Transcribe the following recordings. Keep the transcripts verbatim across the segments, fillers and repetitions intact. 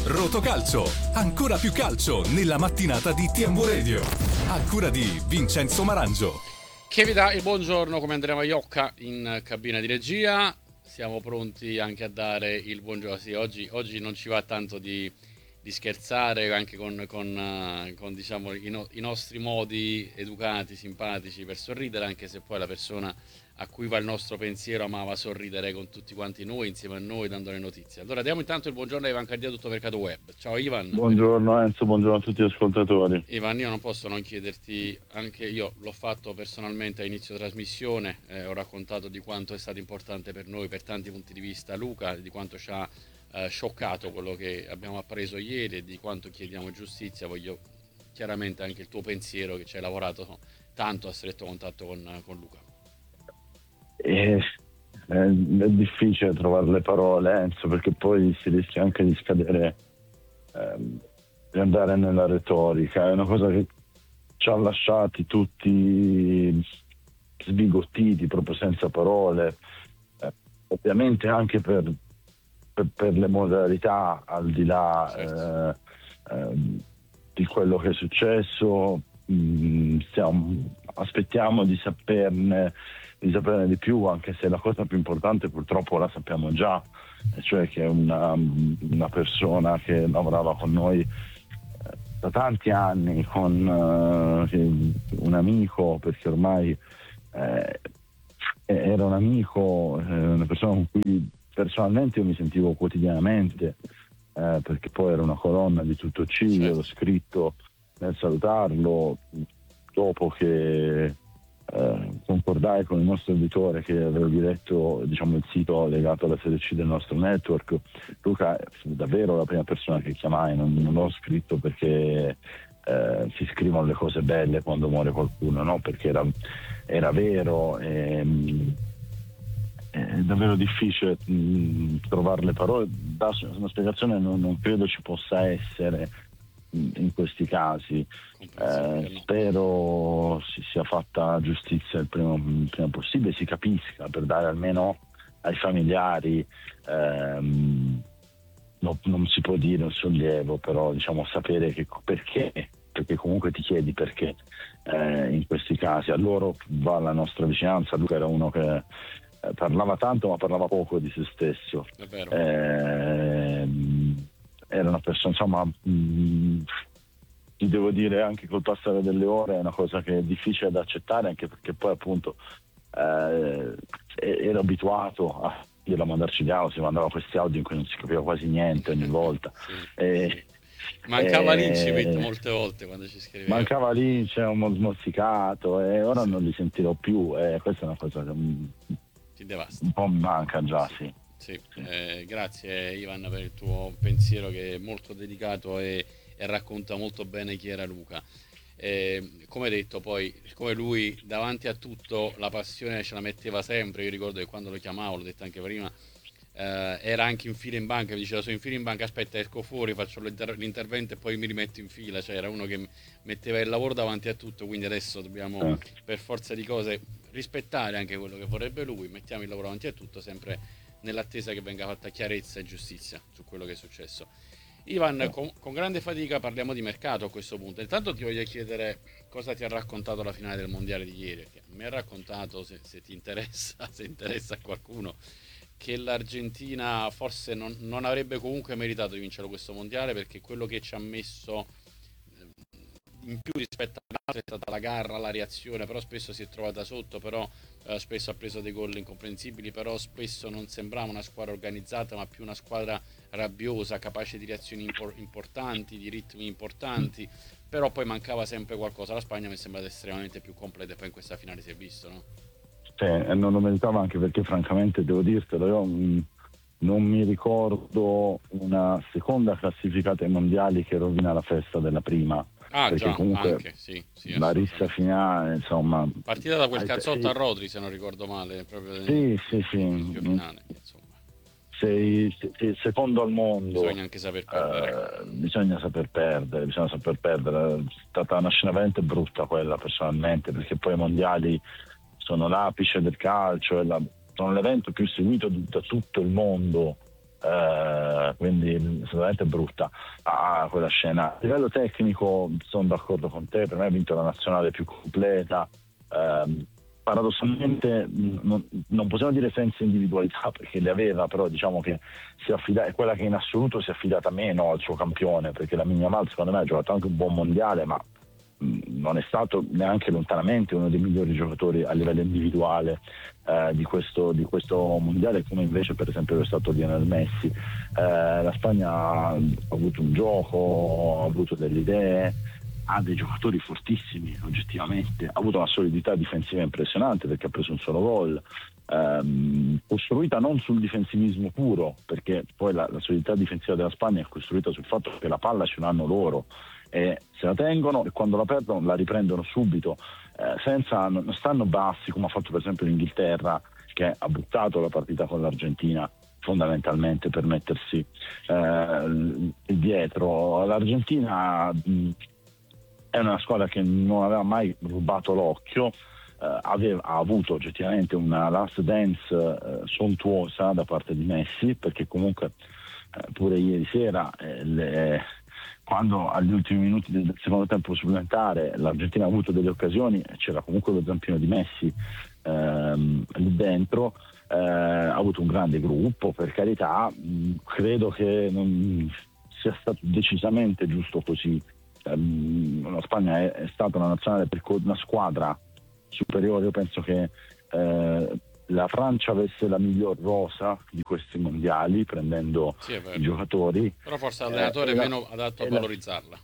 Rotocalcio, ancora più calcio nella mattinata di T M W Radio, a cura di Vincenzo Marangio. Che vi dà il buongiorno come Andrea Maiocca in cabina di regia. Siamo pronti anche a dare il buongiorno. Sì, oggi, oggi non ci va tanto di, di scherzare, anche con, con, uh, con diciamo, i, no, i nostri modi educati, simpatici per sorridere, anche se poi la persona a cui va il nostro pensiero amava sorridere con tutti quanti noi, insieme a noi, dando le notizie. Allora diamo intanto il buongiorno a Ivan Cardia, Tutto Mercato Web. Ciao Ivan. Buongiorno Enzo, buongiorno a tutti gli ascoltatori. Ivan, io non posso non chiederti, anche io l'ho fatto personalmente a inizio trasmissione, eh, ho raccontato di quanto è stato importante per noi per tanti punti di vista Luca, di quanto ci ha eh, scioccato quello che abbiamo appreso ieri e di quanto chiediamo giustizia. Voglio chiaramente anche il tuo pensiero, che ci hai lavorato tanto a stretto contatto con, con Luca. È, è, è difficile trovare le parole, Enzo, perché poi si rischia anche di scadere, ehm, di andare nella retorica. È una cosa che ci ha lasciati tutti sbigottiti, proprio senza parole, eh, ovviamente anche per, per, per le modalità, al di là certo. eh, eh, di quello che è successo. Mh, stiamo, aspettiamo di saperne di saperne di più, anche se la cosa più importante purtroppo la sappiamo già, cioè che una, una persona che lavorava con noi eh, da tanti anni, con uh, un amico, perché ormai eh, era un amico, eh, una persona con cui personalmente io mi sentivo quotidianamente, eh, perché poi era una colonna di Tutto Ciglio, certo. L'ho scritto nel salutarlo dopo che Eh, concordai con il nostro editore che aveva diretto, diciamo, il sito legato alla serie C del nostro network. Luca fu davvero la prima persona che chiamai, non, non l'ho scritto perché eh, si scrivono le cose belle quando muore qualcuno, no? Perché era, era vero. E, è davvero difficile mh, trovare le parole. Da una spiegazione non, non credo ci possa essere in questi casi. Eh, spero si sia fatta giustizia il prima, il prima possibile, si capisca, per dare almeno ai familiari ehm, no, non si può dire un sollievo, però diciamo sapere che perché, perché comunque ti chiedi perché eh, in questi casi. A loro va la nostra vicinanza. Luca era uno che eh, parlava tanto ma parlava poco di se stesso. Eh, era una persona, insomma, mh, ti devo dire, anche col passare delle ore è una cosa che è difficile da accettare, anche perché poi appunto eh, ero abituato a dirlo, a mandarci gli audio, si mandava questi audio in cui non si capiva quasi niente ogni volta. Sì, e, sì. Mancava e, l'incipit molte volte quando ci scriveva. Mancava l'incipit, un smozzicato, e ora sì. Non li sentirò più, e questa è una cosa che ti devasta. Un po' mi manca già, sì. sì. Sì, eh, grazie Ivan per il tuo pensiero, che è molto dedicato e, e racconta molto bene chi era Luca. Eh, come detto, poi, come lui davanti a tutto la passione ce la metteva sempre. Io ricordo che quando lo chiamavo, l'ho detto anche prima, eh, era anche in fila in banca, mi diceva: sono in fila in banca, aspetta, esco fuori, faccio l'inter- l'intervento e poi mi rimetto in fila. Cioè era uno che metteva il lavoro davanti a tutto, quindi adesso dobbiamo per forza di cose rispettare anche quello che vorrebbe lui, mettiamo il lavoro davanti a tutto, sempre nell'attesa che venga fatta chiarezza e giustizia su quello che è successo. Ivan, con, con grande fatica parliamo di mercato a questo punto. Intanto ti voglio chiedere cosa ti ha raccontato la finale del mondiale di ieri. Mi ha raccontato, se, se ti interessa, se interessa a qualcuno, che l'Argentina forse non, non avrebbe comunque meritato di vincere questo mondiale, perché quello che ci ha messo in più rispetto all'altro è stata la garra, la reazione, però spesso si è trovata sotto, però eh, spesso ha preso dei gol incomprensibili, però spesso non sembrava una squadra organizzata ma più una squadra rabbiosa, capace di reazioni impor- importanti, di ritmi importanti, però poi mancava sempre qualcosa. La Spagna mi è sembrata estremamente più completa e poi in questa finale si è visto, no? Sì, e non lo meritava, anche perché francamente devo dirtelo, io mh, non mi ricordo una seconda classificata ai mondiali che rovina la festa della prima. Ah, perché già, comunque anche, sì, sì, la rissa finale, insomma, partita da quel cazzotto sei... a Rodri, se non ricordo male, proprio sì, nel, sì, sì. nel finale, insomma. Sei, sei secondo al mondo, bisogna anche saper perdere. Uh, bisogna saper perdere, bisogna saper perdere. È stata una scena veramente brutta quella, personalmente, perché poi i mondiali sono l'apice del calcio, è la, sono l'evento più seguito da tutto il mondo Uh, quindi assolutamente brutta ah, quella scena. A livello tecnico sono d'accordo con te, per me ha vinto la nazionale più completa. Uh, paradossalmente non, non possiamo dire senza individualità perché le aveva, però diciamo che si affida, è quella che in assoluto si è affidata meno al suo campione, perché la Yamal secondo me ha giocato anche un buon mondiale, ma non è stato neanche lontanamente uno dei migliori giocatori a livello individuale eh, di, questo, di questo mondiale, come invece per esempio è stato Lionel Messi. Eh, la Spagna ha avuto un gioco, ha avuto delle idee, ha dei giocatori fortissimi oggettivamente, ha avuto una solidità difensiva impressionante perché ha preso un solo gol, ehm, costruita non sul difensivismo puro, perché poi la, la solidità difensiva della Spagna è costruita sul fatto che la palla ce l'hanno loro e se la tengono e quando la perdono la riprendono subito, eh, senza, non stanno bassi come ha fatto per esempio l'Inghilterra, che ha buttato la partita con l'Argentina fondamentalmente per mettersi eh, dietro. L'Argentina mh, è una squadra che non aveva mai rubato l'occhio, eh, aveva, ha avuto oggettivamente una last dance eh, sontuosa da parte di Messi, perché comunque eh, pure ieri sera eh, le quando agli ultimi minuti del secondo tempo supplementare l'Argentina ha avuto delle occasioni, c'era comunque lo zampino di Messi ehm, lì dentro, eh, ha avuto un grande gruppo, per carità, mh, credo che non sia stato decisamente giusto così. Ehm, la Spagna è, è stata una nazionale per una squadra superiore, io penso che eh, la Francia avesse la miglior rosa di questi mondiali prendendo sì, i giocatori, però forse l'allenatore eh, è meno adatto a la, valorizzarla.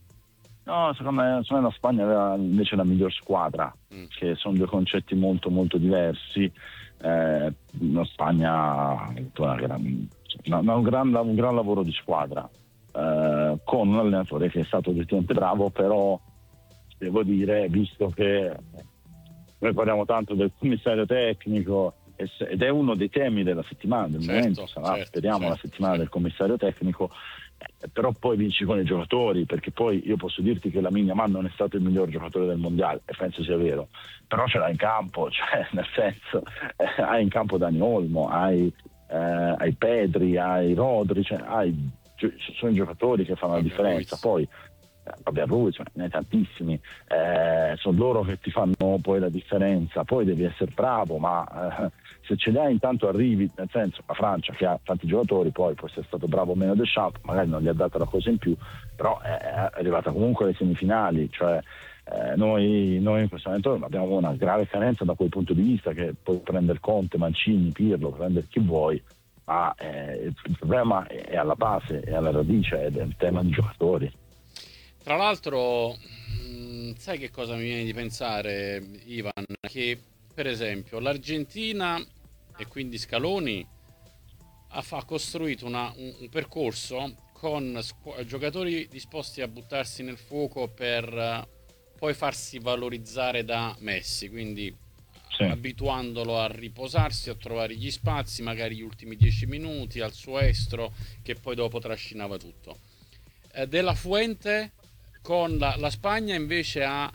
No, secondo me, secondo me la Spagna aveva invece la miglior squadra, mm. che sono due concetti molto molto diversi. Eh, la Spagna ha una gran, una, un, gran, un gran lavoro di squadra, eh, con un allenatore che è stato oggettivamente bravo, però devo dire, visto che noi parliamo tanto del commissario tecnico ed è uno dei temi della settimana, del certo, momento sarà, certo, speriamo, certo, la settimana certo. del commissario tecnico, eh, però poi vinci con i giocatori, perché poi io posso dirti che Lamine Yamal non è stato il miglior giocatore del mondiale e penso sia vero, però ce l'ha in campo, cioè nel senso eh, hai in campo Dani Olmo, hai, eh, hai Pedri, hai Rodri, cioè hai, sono i giocatori che fanno la Vabbè, differenza. Ruiz. Poi Vabbè, Ruiz, ne hai tantissimi, eh, sono loro che ti fanno poi la differenza, poi devi essere bravo, ma eh, se ce li hai intanto arrivi, nel senso la Francia che ha tanti giocatori, poi può essere stato bravo o meno Deschamps, magari non gli ha dato la cosa in più, però è arrivata comunque alle semifinali, cioè eh, noi, noi in questo momento abbiamo una grave carenza da quel punto di vista, che puoi prendere Conte, Mancini, Pirlo, prendere chi vuoi, ma eh, il problema è alla base, è alla radice, è il tema di giocatori. Tra l'altro, mh, sai che cosa mi viene di pensare, Ivan? Che per esempio l'Argentina e quindi Scaloni ha, ha costruito una, un, un percorso con squ- giocatori disposti a buttarsi nel fuoco per uh, poi farsi valorizzare da Messi, quindi sì. abituandolo a riposarsi, a trovare gli spazi, magari gli ultimi dieci minuti, al suo estro, che poi dopo trascinava tutto. Eh, De La Fuente con la, la Spagna invece ha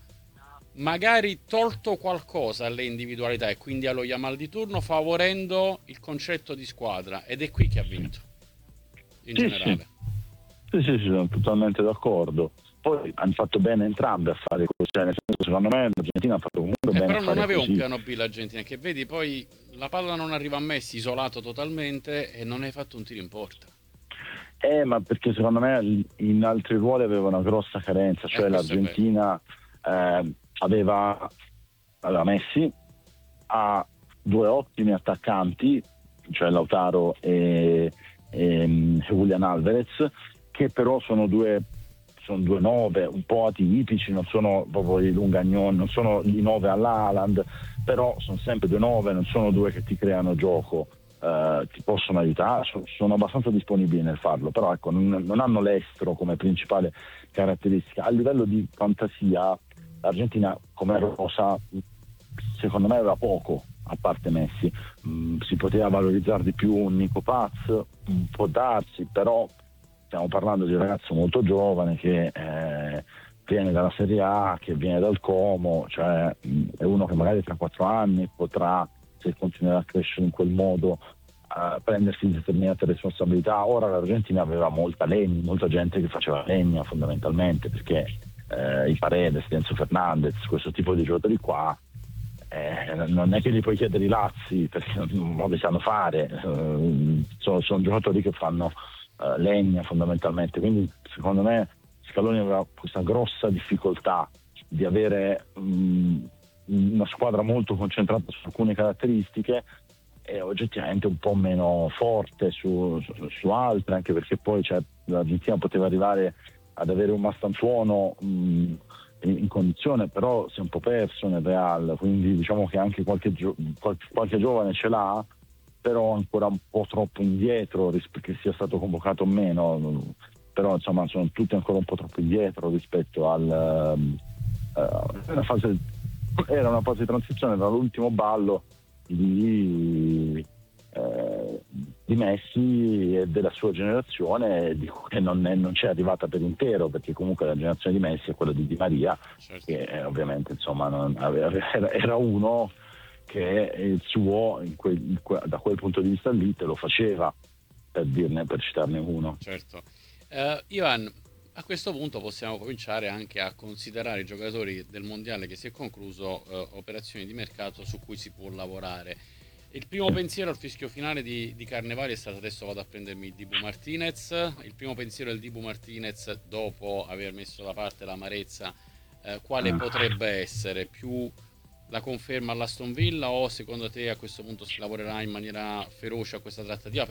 magari tolto qualcosa alle individualità e quindi allo Yamal di turno, favorendo il concetto di squadra, ed è qui che ha vinto in sì, generale. Sì. Sì, sì, sì, sono totalmente d'accordo. Poi hanno fatto bene entrambi a fare così, nel senso, secondo me l'Argentina ha fatto comunque eh, bene però a non fare aveva così. un piano B l'Argentina, che vedi poi la palla non arriva a Messi, isolato totalmente, e non hai fatto un tiro in porta. Eh, ma perché secondo me in altri ruoli aveva una grossa carenza, cioè eh, l'Argentina eh, aveva, aveva Messi, ha due ottimi attaccanti, cioè Lautaro e, e, e Julian Alvarez, che però sono due, sono due nove un po' atipici, non sono proprio i Lungagnon, non sono i nove all'Haaland, però sono sempre due nove, non sono due che ti creano gioco. Uh, ti possono aiutare, sono abbastanza disponibili nel farlo, però ecco, non, non hanno l'estro come principale caratteristica. A livello di fantasia l'Argentina come rosa secondo me aveva poco, a parte Messi. Mm, si poteva valorizzare di più un Nico Paz, mm, può darsi, però stiamo parlando di un ragazzo molto giovane che eh, viene dalla Serie A, che viene dal Como, cioè mm, è uno che magari tra quattro anni potrà, se continuerà a crescere in quel modo, a prendersi determinate responsabilità. Ora l'Argentina aveva molta legna, molta gente che faceva legna fondamentalmente, perché eh, i Paredes, Enzo Fernandez, questo tipo di giocatori qua, eh, non è che gli puoi chiedere i lazzi perché non, non li sanno fare, eh, sono, sono giocatori che fanno eh, legna fondamentalmente, quindi secondo me Scaloni aveva questa grossa difficoltà di avere mh, una squadra molto concentrata su alcune caratteristiche e oggettivamente un po' meno forte su, su, su altre, anche perché poi cioè, l'Argentina poteva arrivare ad avere un Mastantuono mh, in, in condizione, però si è un po' perso nel Real, quindi diciamo che anche qualche, gio- qualche, qualche giovane ce l'ha, però ancora un po' troppo indietro che sia stato convocato o meno, però insomma sono tutti ancora un po' troppo indietro rispetto al uh, una fase, era una fase di transizione dall'ultimo ballo di, eh, di Messi e della sua generazione, di cui non, è, non c'è arrivata per intero, perché comunque la generazione di Messi è quella di Di Maria, certo. Che eh, ovviamente insomma non aveva, era uno che il suo in quel, in que, da quel punto di vista lì te lo faceva, per dirne, per citarne uno. Certo. Uh, Ivan, a questo punto possiamo cominciare anche a considerare i giocatori del mondiale che si è concluso uh, operazioni di mercato su cui si può lavorare. Il primo pensiero al fischio finale di, di Carnevali è stato: adesso vado a prendermi il Dibu Martinez. Il primo pensiero del Dibu Martinez dopo aver messo da parte l'amarezza, uh, quale potrebbe essere? Più la conferma all'Aston Villa o secondo te a questo punto si lavorerà in maniera feroce a questa trattativa?